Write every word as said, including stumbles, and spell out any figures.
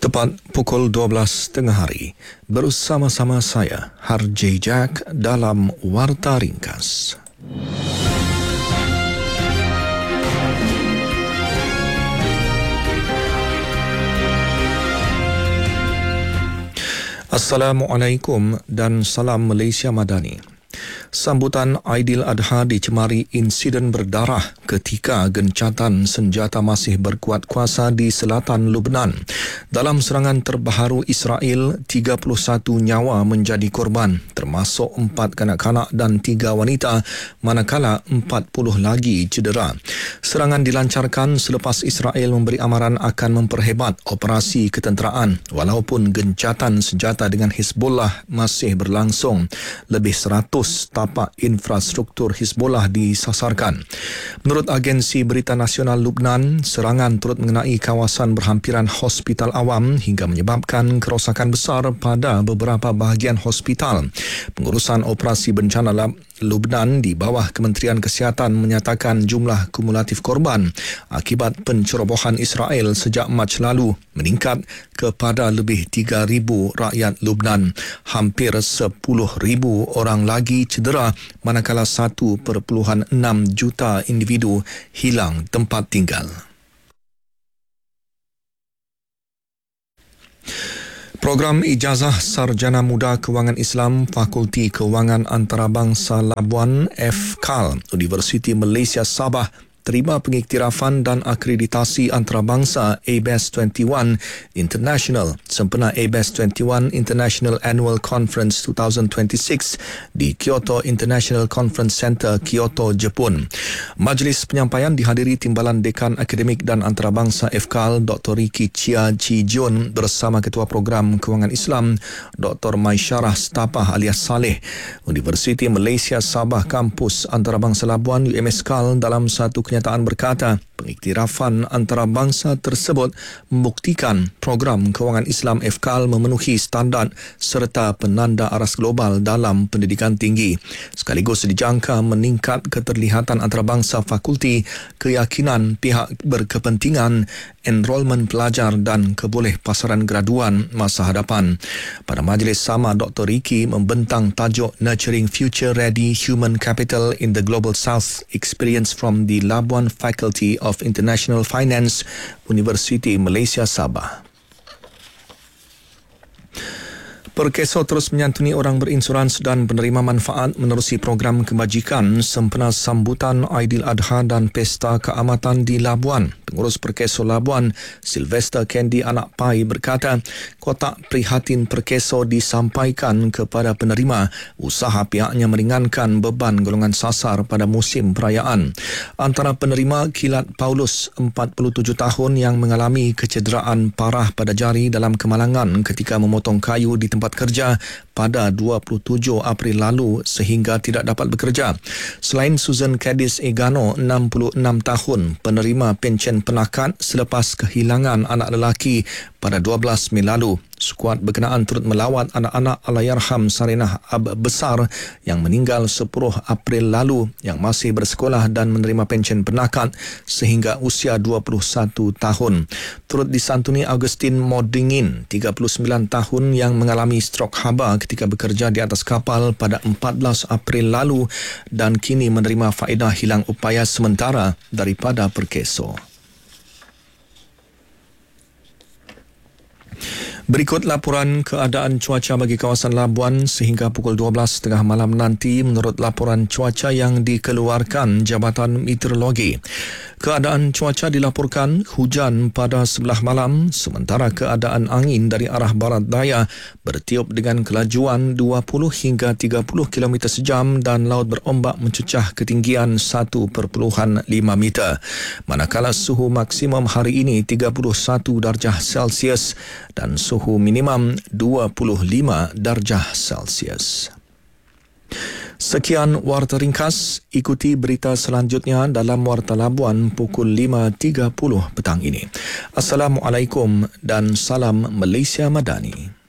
Tepat pukul dua belas tengah hari, bersama-sama saya, Harjay Jack dalam Warta Ringkas. Assalamualaikum dan salam Malaysia Madani. Sambutan Aidiladha dicemari insiden berdarah ketika gencatan senjata masih berkuat kuasa di selatan Lubnan. Dalam serangan terbaru Israel, tiga puluh satu nyawa menjadi korban, termasuk empat kanak-kanak dan tiga wanita, manakala empat puluh lagi cedera. Serangan dilancarkan selepas Israel memberi amaran akan memperhebat operasi ketenteraan, walaupun gencatan senjata dengan Hizbullah masih berlangsung. Lebih seratus tapak infrastruktur Hizbullah disasarkan. Menurut agensi berita nasional Lubnan, serangan turut mengenai kawasan berhampiran hospital awam hingga menyebabkan kerosakan besar pada beberapa bahagian hospital. Pengurusan operasi bencana Lubnan di bawah Kementerian Kesihatan menyatakan jumlah kumulatif korban akibat pencerobohan Israel sejak Mac lalu meningkat kepada lebih tiga ribu rakyat Lubnan. Hampir sepuluh ribu orang lagi cedera, manakala satu perpuluhan enam juta individu hilang tempat tinggal. Program Ijazah Sarjana Muda Kewangan Islam Fakulti Kewangan Antarabangsa Labuan F K A L Universiti Malaysia Sabah terima pengiktirafan dan akreditasi antarabangsa A B E S dua puluh satu International sempena A B E S dua puluh satu International Annual Conference dua ribu dua puluh enam di Kyoto International Conference Center, Kyoto, Jepun. Majlis penyampaian dihadiri Timbalan Dekan Akademik dan Antarabangsa F K A L Doktor Ricky Chia Chi Jun bersama Ketua Program Kewangan Islam Doktor Maisyarah Stapah alias Saleh. Universiti Malaysia Sabah Kampus Antarabangsa Labuan U M S K A L dalam satu kenyataan berkata, pengiktirafan antarabangsa tersebut membuktikan program Kewangan Islam F K A L memenuhi standard serta penanda aras global dalam pendidikan tinggi. Sekaligus dijangka meningkat keterlihatan antarabangsa fakulti, keyakinan pihak berkepentingan, enrolmen pelajar dan keboleh pasaran graduan masa hadapan. Pada majlis sama, Doktor Ricky membentang tajuk Nurturing Future Ready Human Capital in the Global South Experience from the Labuan Faculty of International Finance, Universiti Malaysia Sabah. Perkeso terus menyantuni orang berinsurans dan penerima manfaat menerusi program kebajikan sempena sambutan Aidiladha dan Pesta Keamatan di Labuan. Pengurus Perkeso Labuan, Sylvester Candy Anak Pai berkata, kotak prihatin Perkeso disampaikan kepada penerima usaha pihaknya meringankan beban golongan sasar pada musim perayaan. Antara penerima Kilat Paulus, empat puluh tujuh tahun, yang mengalami kecederaan parah pada jari dalam kemalangan ketika memotong kayu di tempat kerja pada dua puluh tujuh April lalu sehingga tidak dapat bekerja. Selain Susan Cadiz Egano, enam puluh enam tahun, penerima pencen penakat selepas kehilangan anak lelaki pada dua belas Mei lalu. Skuad berkenaan turut melawat anak-anak Allahyarham Sarinah Ab Besar yang meninggal sepuluh April lalu yang masih bersekolah dan menerima pencen penakat sehingga usia dua puluh satu tahun. Turut disantuni Augustin Modingin, tiga puluh sembilan tahun, yang mengalami strok haba ketika bekerja di atas kapal pada empat belas April lalu dan kini menerima faedah hilang upaya sementara daripada Perkeso. Berikut laporan keadaan cuaca bagi kawasan Labuan sehingga pukul dua belas tiga puluh malam nanti menurut laporan cuaca yang dikeluarkan Jabatan Meteorologi. Keadaan cuaca dilaporkan hujan pada sebelah malam, sementara keadaan angin dari arah barat daya bertiup dengan kelajuan dua puluh hingga tiga puluh kilometer sejam dan laut berombak mencecah ketinggian satu perpuluhan lima meter. Manakala suhu maksimum hari ini tiga puluh satu darjah Celsius dan suhu minimum dua puluh lima darjah Celsius. Sekian Warta Ringkas. Ikuti berita selanjutnya dalam Warta Labuan pukul lima tiga puluh petang ini. Assalamualaikum dan salam Malaysia Madani.